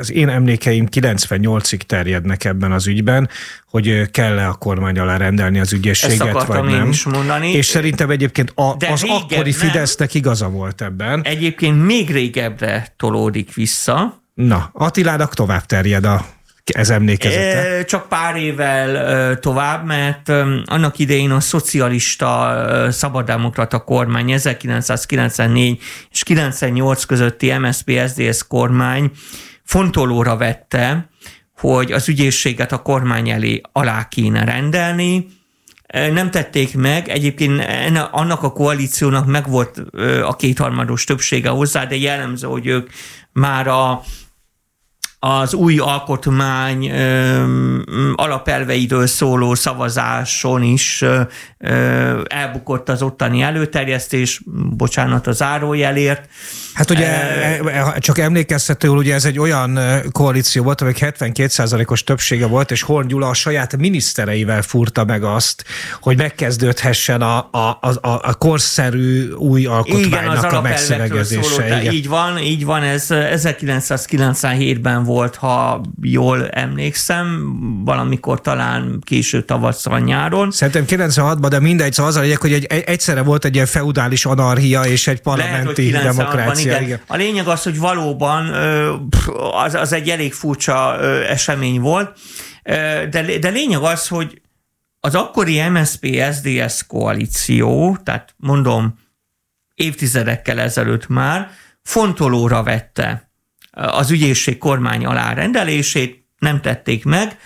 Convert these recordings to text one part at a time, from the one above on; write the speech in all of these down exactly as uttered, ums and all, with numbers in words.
az én emlékeim kilencvennyolcig terjednek ebben az ügyben, hogy kell-e a kormány alá rendelni az ügyészséget, vagy nem. Is mondani. És szerintem egyébként a, az régebb, akkori Fidesznek igaza volt ebben. Egyébként még régebbre tolódik vissza. Na, Attilának tovább terjed a ez emlékezete. Csak pár évvel tovább, mert annak idején a szocialista szabaddemokrata kormány ezerkilencszázkilencvennégy és kilencvennyolc közötti em es zé pé es zé es kormány fontolóra vette, hogy az ügyészséget a kormány elé alá kéne rendelni. Nem tették meg, egyébként annak a koalíciónak megvolt a kétharmados többsége hozzá, de jellemző, hogy ők már a az új alkotmány ö, alapelveiről szóló szavazáson is ö, ö, elbukott az ottani előterjesztés, bocsánat a zárójelért. Hát ugye e, csak emlékeztetőül, ugye ez egy olyan koalíció volt, amelyik hetvenkét százalékos többsége volt, és Horn Gyula a saját minisztereivel fúrta meg azt, hogy megkezdődhessen a, a, a, a korszerű új alkotmánynak igen, a megszövegezése. Igen, így van, így van, ez ezerkilencszázkilencvenhétben volt, ha jól emlékszem, valamikor talán késő tavasszal, nyáron. Szerintem kilencvenhatban, de mindegy, szóval az a lényeg, hogy egy, egyszerre volt egy ilyen feudális anarchia és egy parlamenti Lehet, demokrácia. Igen. Igen. A lényeg az, hogy valóban az, az egy elég furcsa esemény volt, de, de lényeg az, hogy az akkori em es zé pé es zé es koalíció, tehát mondom évtizedekkel ezelőtt már, fontolóra vette az ügyészség kormány alá rendelését, nem tették meg,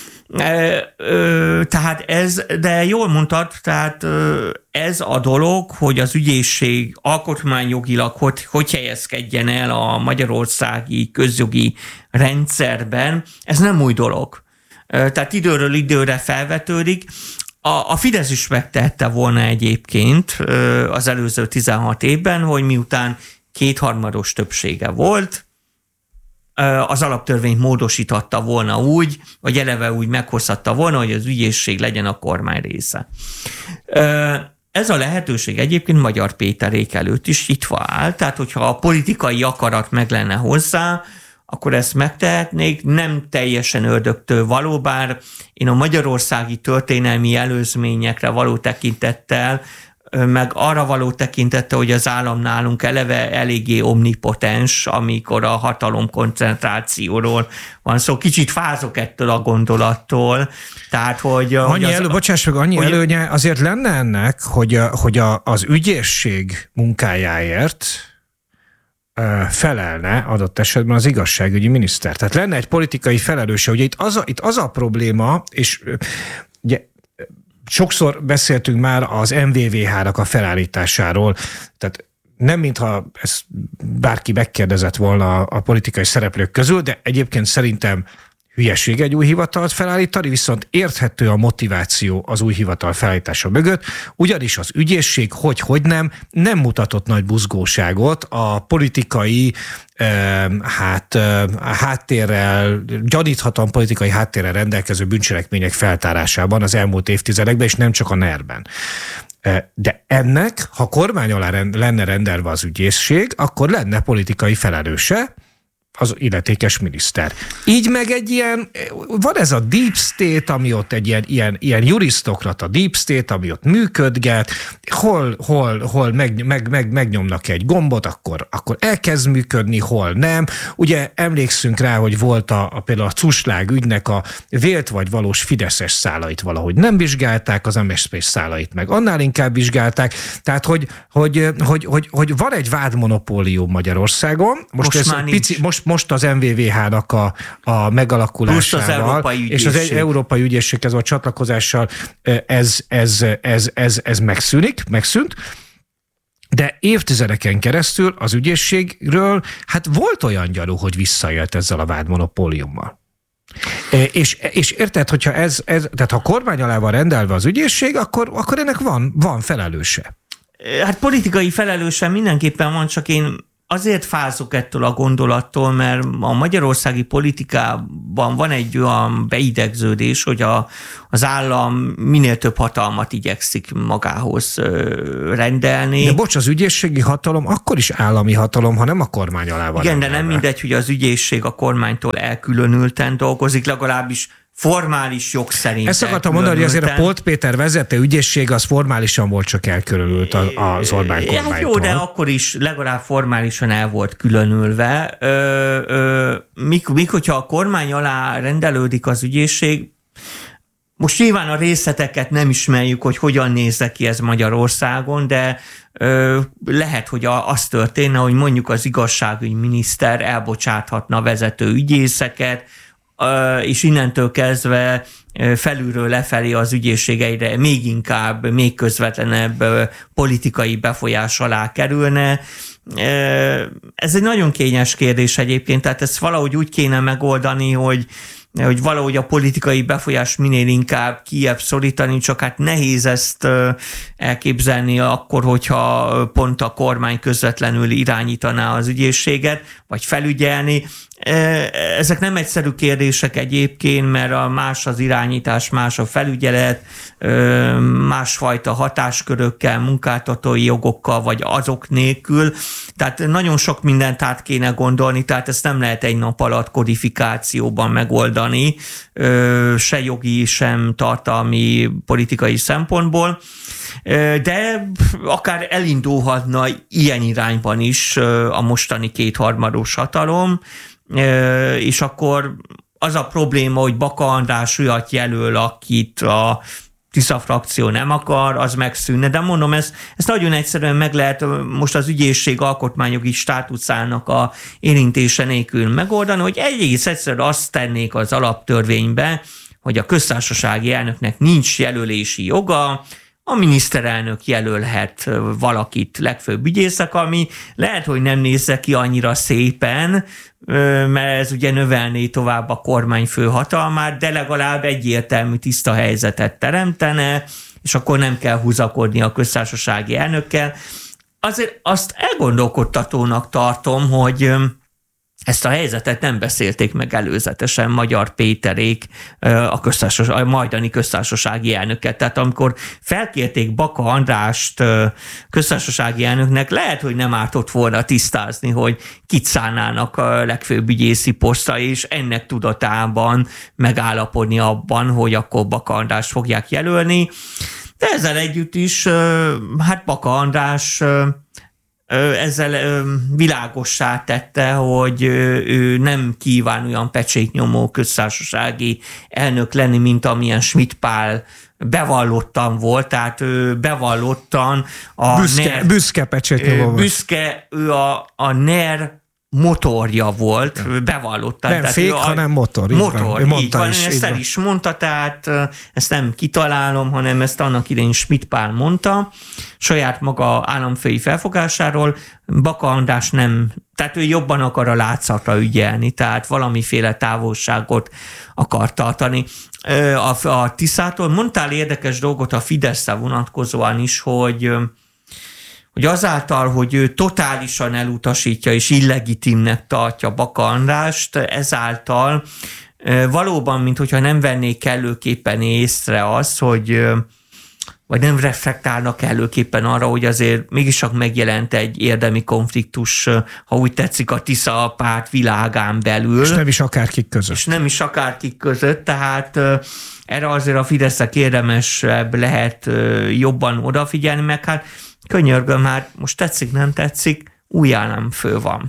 tehát ez, de jól mondtad, tehát ez a dolog, hogy az ügyészség alkotmányjogilag hogy, hogy helyezkedjen el a magyarországi közjogi rendszerben, ez nem új dolog. Tehát időről időre felvetődik. A, a Fidesz is megtehette volna egyébként az előző tizenhat évben, hogy miután kétharmados többsége volt, az alaptörvényt módosította volna úgy, vagy eleve úgy meghozhatta volna, hogy az ügyészség legyen a kormány része. Ez a lehetőség egyébként Magyar Péterék előtt is nyitva áll, tehát hogyha a politikai akarat meg lenne hozzá, akkor ezt megtehetnék, nem teljesen ördögtől való, bár én a magyarországi történelmi előzményekre való tekintettel, meg arra való tekintette, hogy az állam nálunk eleve eléggé omnipotens, amikor a hatalom koncentrációról van szó. Kicsit fázok ettől a gondolattól. Tehát, hogy... Annyi hogy az, elő, bocsáss meg, annyi hogy, előnye azért lenne ennek, hogy, hogy a, az ügyészség munkájáért felelne adott esetben az igazságügyi miniszter. Tehát lenne egy politikai felelőse. Ugye itt az a, itt az a probléma, és ugye sokszor beszéltünk már az em vé vé há-nak a felállításáról, tehát nem mintha ezt bárki megkérdezett volna a politikai szereplők közül, de egyébként szerintem hülyeség egy új hivatalt felállítani, viszont érthető a motiváció az új hivatal felállítása mögött, ugyanis az ügyészség, hogy-hogy nem, nem mutatott nagy buzgóságot a politikai hát háttérrel, gyaníthatóan politikai háttérrel rendelkező bűncselekmények feltárásában az elmúlt évtizedekben, és nem csak a NER-ben. De ennek, ha kormány alá lenne rendelve az ügyészség, akkor lenne politikai felelőse, az illetékes miniszter. Így meg egy ilyen, van ez a deep state, ami ott egy ilyen, ilyen, ilyen jurisztokrata deep state, ami ott működget, hol, hol, hol meg, meg, meg, megnyomnak egy gombot, akkor, akkor elkezd működni, hol nem. Ugye emlékszünk rá, hogy volt a, a például a Cuslág ügynek a vélt vagy valós fideszes szálait valahogy nem vizsgálták, az em es zé pé szálait meg annál inkább vizsgálták. Tehát, hogy, hogy, hogy, hogy, hogy van egy vádmonopólium Magyarországon. Most, most ez pici, most most az em vé vé há-nak a, a megalakulásával, az és az Európai Ügyészséghez a csatlakozással ez, ez, ez, ez, ez megszűnik, megszűnt, de évtizedeken keresztül az ügyészségről hát volt olyan gyanú, hogy visszaélt ezzel a vádmonopóliummal. És, és érted, hogyha ez, ez, tehát ha kormány alá van rendelve az ügyészség, akkor, akkor ennek van, van felelőse. Hát politikai felelőse mindenképpen van, csak én azért fázok ettől a gondolattól, mert a magyarországi politikában van egy olyan beidegződés, hogy a, az állam minél több hatalmat igyekszik magához rendelni. De bocs, az ügyészségi hatalom akkor is állami hatalom, ha nem a kormány alá van. Igen, de nem mindegy, hogy az ügyészség a kormánytól elkülönülten dolgozik, legalábbis formális jog szerint. Ezt akartam mondani, hogy azért a Polt Péter vezette ügyészség az formálisan volt csak elkülönült az Orbán kormánytól. Hát jó, de akkor is legalább formálisan el volt különülve. Ö, ö, mik, mik, hogyha a kormány alá rendelődik az ügyészség, most nyilván a részleteket nem ismerjük, hogy hogyan nézze ki ez Magyarországon, de ö, lehet, hogy a, az történne, hogy mondjuk az igazságügyminiszter elbocsáthatna vezető ügyészeket, és innentől kezdve felülről lefelé az ügyészségeire még inkább, még közvetlenebb politikai befolyás alá kerülne. Ez egy nagyon kényes kérdés egyébként, tehát ezt valahogy úgy kéne megoldani, hogy hogy valahogy a politikai befolyás minél inkább kijebb szorítani, csak hát nehéz ezt elképzelni akkor, hogyha pont a kormány közvetlenül irányítaná az ügyészséget, vagy felügyelni. Ezek nem egyszerű kérdések egyébként, mert a más az irányítás, más a felügyelet, másfajta hatáskörökkel, munkáltatói jogokkal, vagy azok nélkül. Tehát nagyon sok mindent át kéne gondolni, tehát ezt nem lehet egy nap alatt kodifikációban megoldani, se jogi, sem tartalmi, politikai szempontból. De akár elindulhatna ilyen irányban is a mostani kétharmados hatalom, és akkor az a probléma, hogy Baka András olyat jelöl, akit a Tisza frakció nem akar, az megszűnne. De mondom, ezt, ezt nagyon egyszerűen meg lehet most az ügyészség alkotmányjogi státuszának a érintése nélkül megoldani, hogy egész egyszerűen azt tennék az alaptörvénybe, hogy a köztársasági elnöknek nincs jelölési joga, a miniszterelnök jelölhet valakit legfőbb ügyészek, ami lehet, hogy nem nézze ki annyira szépen, mert ez ugye növelné tovább a kormányfő hatalmát, de legalább egyértelmű tiszta helyzetet teremtene, és akkor nem kell húzakodni a köztársasági elnökkel. Azért azt elgondolkodtatónak tartom, hogy ezt a helyzetet nem beszélték meg előzetesen Magyar Péterék, a, köztársaság, a majdani köztársasági elnöket. Tehát amikor felkérték Baka Andrást köztársasági elnöknek, lehet, hogy nem ártott volna tisztázni, hogy kit szánnának a legfőbb ügyészi posztra, és ennek tudatában megállapodni abban, hogy akkor Baka Andrást fogják jelölni. De ezzel együtt is, hát Baka András ezzel világossá tette, hogy ő nem kíván olyan pecsétnyomó köztársasági elnök lenni, mint amilyen Schmidt Pál bevallottan volt, tehát ő bevallottan a büszke, NER, büszke pecsétnyomó volt. Büszke, ő a, a NER motorja volt, ja. bevallottan. Nem tehát fék, a, hanem motor. Motor, így van, így van, is, ezt így el van. is mondta, tehát ezt nem kitalálom, hanem ezt annak idején Schmidt Pál mondta, saját maga államfői felfogásáról. Baka András nem, tehát ő jobban akar a látszatra ügyelni, tehát valamiféle távolságot akar tartani. A, a Tiszától mondtál érdekes dolgot a Fideszre vonatkozóan is, hogy hogy azáltal, hogy ő totálisan elutasítja és illegitimnek tartja Baka Andrást, ezáltal valóban, minthogyha nem vennék kellőképpen észre az, hogy vagy nem reflektálnak kellőképpen arra, hogy azért mégis csak megjelent egy érdemi konfliktus, ha úgy tetszik, a Tisza párt világán belül. És nem is akárkik között. És nem is akárkik között, tehát erre azért a Fidesznek érdemesebb lehet jobban odafigyelni, meg hát könyörgöm, hát most tetszik, nem tetszik, új államfő van.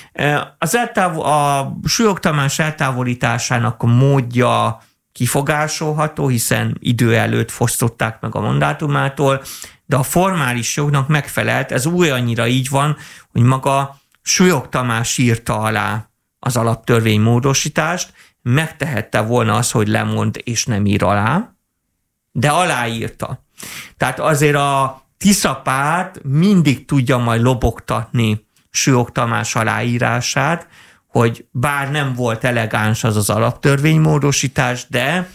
Az eltávol, a Súlyog Tamás eltávolításának a módja kifogásolható, hiszen idő előtt fosztották meg a mandátumától, de a formális jognak megfelelt, ez olyannyira így van, hogy maga Súlyog Tamás írta alá az alaptörvény módosítást, megtehette volna az, hogy lemond és nem ír alá, de aláírta. Tehát azért a Tisza párt mindig tudja majd lobogtatni Súlyog Tamás aláírását, hogy bár nem volt elegáns az az alaptörvénymódosítás, de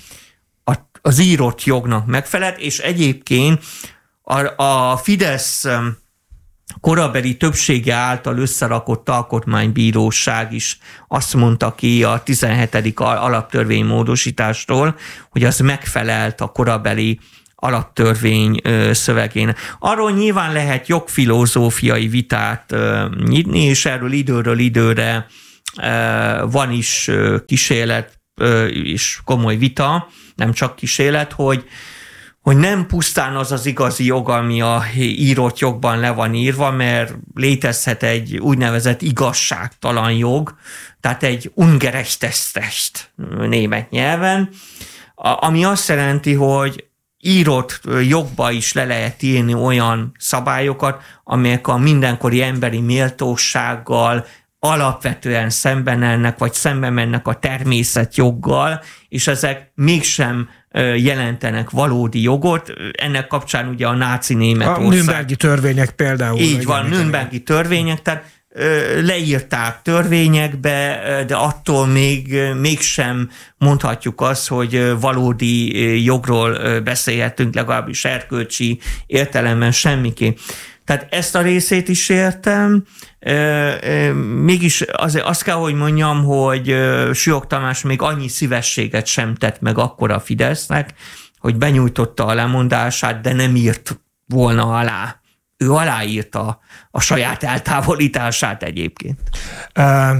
az írott jognak megfelelt, és egyébként a, a Fidesz korabeli többsége által összerakott alkotmánybíróság is azt mondta ki a tizenhetedik alaptörvénymódosításról, hogy az megfelelt a korabeli alaptörvény szövegén. Arról nyilván lehet jogfilozófiai vitát nyitni, és erről időről időre van is kísérlet és komoly vita, nem csak kísérlet, hogy hogy nem pusztán az az igazi jog, ami a írott jogban le van írva, mert létezhet egy úgynevezett igazságtalan jog, tehát egy ungerechtes Recht német nyelven, ami azt jelenti, hogy írott jogba is le lehet írni olyan szabályokat, amelyek a mindenkori emberi méltósággal alapvetően szemben elnek, vagy szemben mennek a természetjoggal, és ezek mégsem jelentenek valódi jogot. Ennek kapcsán ugye a náci Németország. A Nürnbergi törvények például. Így van, Nürnbergi törvények, tehát leírták törvényekbe, de attól még mégsem mondhatjuk azt, hogy valódi jogról beszélhetünk, legalábbis erkölcsi értelemben semmiképp. Tehát ezt a részét is értem, mégis azért azt kell, hogy mondjam, hogy Sülyog Tamás még annyi szívességet sem tett meg akkor a Fidesznek, hogy benyújtotta a lemondását, de nem írt volna alá. Ő aláírta a saját eltávolítását egyébként. Uh,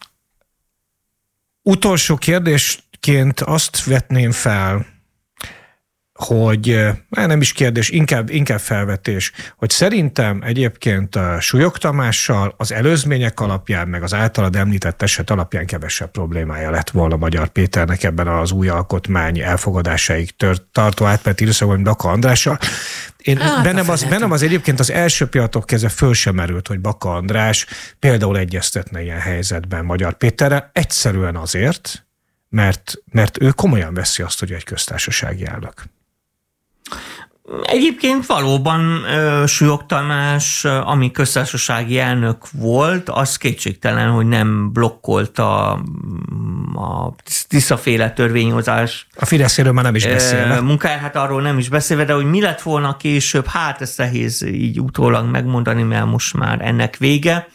utolsó kérdésként azt vetném fel, hogy nem is kérdés, inkább, inkább felvetés, hogy szerintem egyébként a Sülyog Tamással az előzmények alapján, meg az általad említett eset alapján kevesebb problémája lett volna Magyar Péternek ebben az új alkotmány elfogadásáig tört, tartó átmeneti időszakban, mint Baka Andrással. Én hát, bennem, az, bennem az egyébként az első pillanattól kezdve föl sem merült, hogy Baka András például egyeztetne ilyen helyzetben Magyar Péterrel, egyszerűen azért, mert, mert ő komolyan veszi azt, hogy egy köztársasági elnök. Egyébként valóban Sülyog Tamás, ami köztársasági elnök volt, az kétségtelen, hogy nem blokkolta a Tisza-féle törvényhozás. A Fideszéről már nem is beszélve. Munkáját, hát arról nem is beszélve, de hogy mi lett volna később, hát ezt nehéz így utólag megmondani, mert most már ennek vége.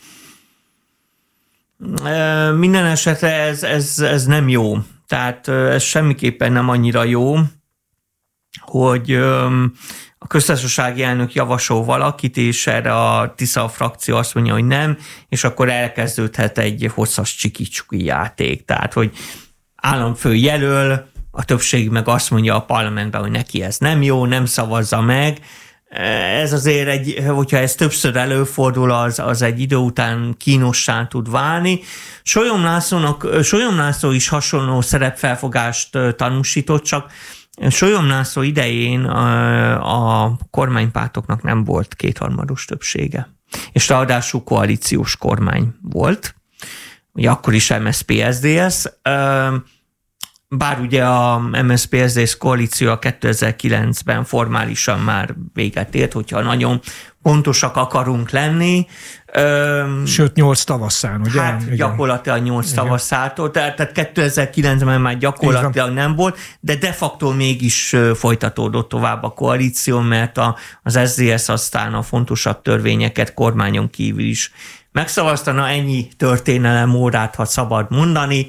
Minden esetre ez, ez, ez nem jó. Tehát ez semmiképpen nem annyira jó, hogy a köztársasági elnök javasol valakit, és erre a Tisza frakció azt mondja, hogy nem, és akkor elkezdődhet egy hosszas csiki-csuki játék. Tehát, hogy államfő jelöl, a többség meg azt mondja a parlamentben, hogy neki ez nem jó, nem szavazza meg. Ez azért, egy, hogyha ez többször előfordul, az, az egy idő után kínossá tud válni. Solyom Lászlónak, Solyom László is hasonló szerepfelfogást tanúsított, csak Solyom László idején a, a kormánypártoknak nem volt kétharmados többsége. És ráadásul koalíciós kormány volt, ugye akkor is em es zé pé es dé es, bár ugye a em es zé pé es dé es koalíció a kétezer-kilencben formálisan már véget ért, hogyha nagyon pontosak akarunk lenni. Sőt, nyolc tavasszán, ugye? Hát igen. Gyakorlatilag nyolc tavasszától, tehát kétezer-kilencben már gyakorlatilag nem volt, de de facto mégis folytatódott tovább a koalíció, mert a, az es zé dé es aztán a fontosabb törvényeket kormányon kívül is megszavazta. Na, ennyi történelem órát, ha szabad mondani.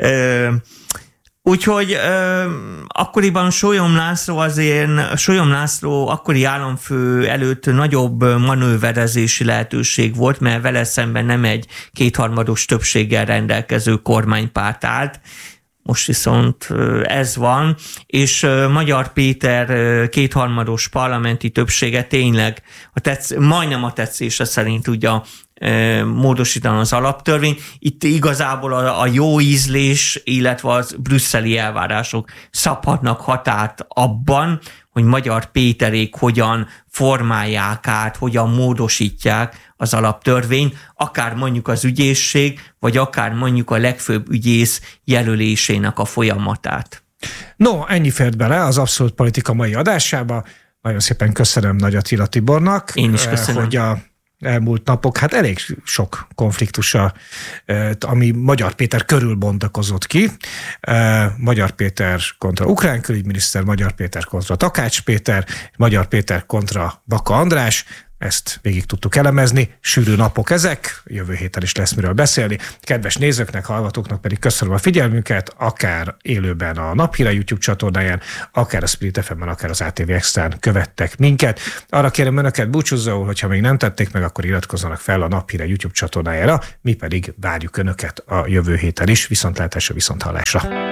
Úgyhogy ö, akkoriban Solyom László azért, Solyom László akkori államfő előtt nagyobb manőverezési lehetőség volt, mert vele szemben nem egy kétharmados többséggel rendelkező kormánypárt állt. Most viszont ez van, és Magyar Péter kétharmados parlamenti többsége tényleg a tetsz, majdnem a tetszése szerint tudja módosítani az alaptörvény. Itt igazából a, a jó ízlés, illetve az brüsszeli elvárások szabhatnak határt abban, hogy Magyar Péterék hogyan formálják át, hogyan módosítják az alaptörvényt, akár mondjuk az ügyészség, vagy akár mondjuk a legfőbb ügyész jelölésének a folyamatát. No, ennyi fért bele az Abszolút Politika mai adásába. Nagyon szépen köszönöm Nagy Attila Tibornak. Én is köszönöm. Hogy a elmúlt napok, hát elég sok konfliktusa, ami Magyar Péter körül bontakozott ki. Magyar Péter kontra ukrán külügyminiszter, Magyar Péter kontra Takács Péter, Magyar Péter kontra Baka András. ezt végig tudtuk elemezni. Sűrű napok ezek, jövő héten is lesz miről beszélni. Kedves nézőknek, hallgatóknak pedig köszönöm a figyelmünket, akár élőben a Naphíre YouTube csatornáján, akár a Spirit ef em-en, akár az á té vé Extrán követtek minket. Arra kérem önöket búcsúzóul, hogyha még nem tették meg, akkor iratkozzanak fel a Naphíre YouTube csatornájára, mi pedig várjuk önöket a jövő héten is. Viszontlátásra, viszonthallásra.